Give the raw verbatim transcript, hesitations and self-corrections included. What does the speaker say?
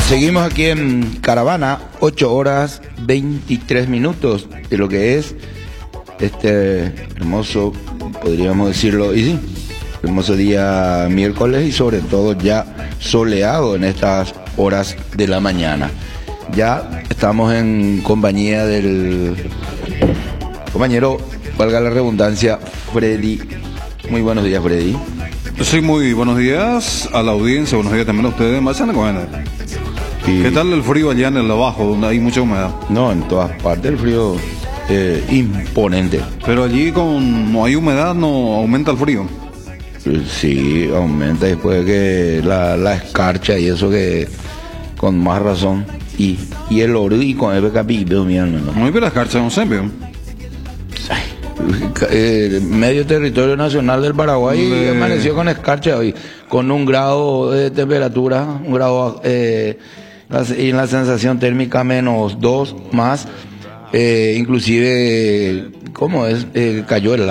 Seguimos aquí en Caravana, ocho horas veintitrés minutos de lo que es este hermoso, podríamos decirlo, y sí, hermoso día miércoles y sobre todo ya soleado en estas horas de la mañana. Ya estamos en compañía del compañero, valga la redundancia, Freddy. Muy buenos días, Freddy. Sí, muy buenos días a la audiencia, buenos días también a ustedes. Marcelo Cohen. Y ¿Qué tal el frío allá en el abajo, donde hay mucha humedad? no, en todas partes el frío eh, imponente. Pero allí con no hay humedad, no aumenta el frío. Sí, aumenta después que la, la escarcha y eso que con más razón. Y, y el oro y con el capítulo, mi hermano. No hay veras carchas, no sé, pero Eh, medio territorio nacional del Paraguay Le- amaneció con escarcha hoy, con un grado de temperatura, un grado eh, la- y la sensación térmica menos dos más, eh, inclusive, ¿cómo es? Eh, cayó el